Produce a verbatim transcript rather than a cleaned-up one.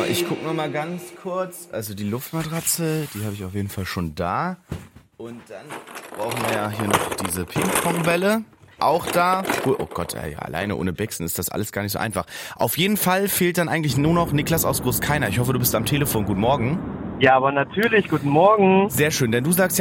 ich gucke noch mal ganz kurz. Also die Luftmatratze, die habe ich auf jeden Fall schon da. Und dann brauchen wir ja hier noch diese Ping-Pong-Bälle. Auch da. Oh Gott, ey, alleine ohne Bexen ist das alles gar nicht so einfach. Auf jeden Fall fehlt dann eigentlich nur noch Niklas aus Großkeiner. Ich hoffe, du bist am Telefon. Guten Morgen. Ja, aber natürlich. Guten Morgen. Sehr schön, denn du sagst ja,